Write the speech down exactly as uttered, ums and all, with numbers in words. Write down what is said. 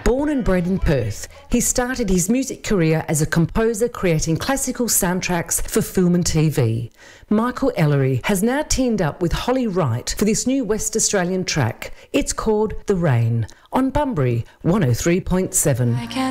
Born and bred in Perth, he started his music career as a composer creating classical soundtracks for film and T V. Michael Ellery has now teamed up with Holly Wright for this new West Australian track. It's called The Rain on Bunbury one oh three point seven.